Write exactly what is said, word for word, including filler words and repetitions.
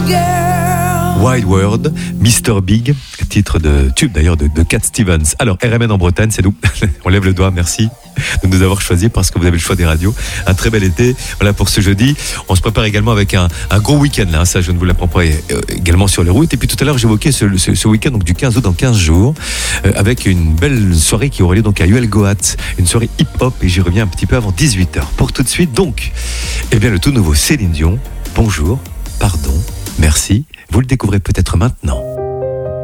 Wild World, mister Big, titre de tube d'ailleurs de, de Cat Stevens. Alors R M N en Bretagne, c'est nous. On lève le doigt, merci de nous avoir choisis parce que vous avez le choix des radios. Un très bel été, voilà pour ce jeudi. On se prépare également avec un, un gros week-end là, ça je ne vous l'apprends pas également sur les routes. Et puis tout à l'heure j'évoquais ce, ce, ce week-end donc du quinze août dans quinze jours euh, avec une belle soirée qui aura lieu donc à Huelgoat, une soirée hip-hop et j'y reviens un petit peu avant dix-huit heures. Pour tout de suite donc, eh bien le tout nouveau Céline Dion. Bonjour, pardon, merci. Vous le découvrez peut-être maintenant.